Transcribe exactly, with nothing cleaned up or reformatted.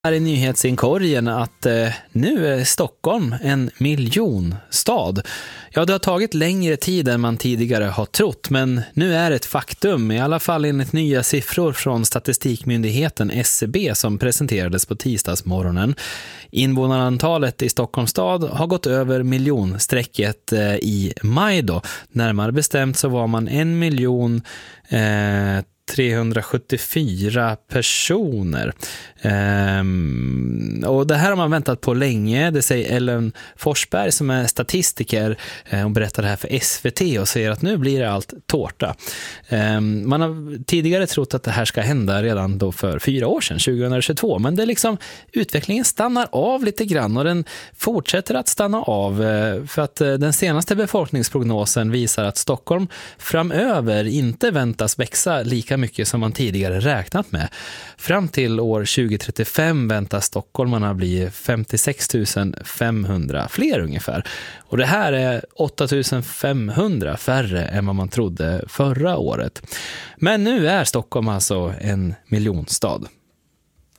Här i nyhetsinkorgen att eh, nu är Stockholm en miljonstad. Ja, det har tagit längre tid än man tidigare har trott, men nu är det ett faktum, i alla fall enligt nya siffror från Statistikmyndigheten S C B som presenterades på tisdagsmorgonen. Invånarantalet i Stockholms stad har gått över miljonstrecket eh, i maj då. Närmare bestämt så var man en miljon eh, trehundrasjuttiofyra personer. Ehm, och det här har man väntat på länge. Det säger Ellen Forsberg som är statistiker eh, och berättar det här för S V T och säger att nu blir det allt tårta. Ehm, man har tidigare trott att det här ska hända redan då för fyra år sedan, tjugohundratjugotvå, men det är liksom, utvecklingen stannar av lite grann och den fortsätter att stanna av eh, för att eh, den senaste befolkningsprognosen visar att Stockholm framöver inte väntas växa lika mycket som man tidigare räknat med. Fram till år tjugohundratrettiofem väntas stockholmarna bli femtiosex tusen femhundra fler ungefär. Och det här är åtta tusen femhundra färre än vad man trodde förra året. Men nu är Stockholm alltså en miljonstad.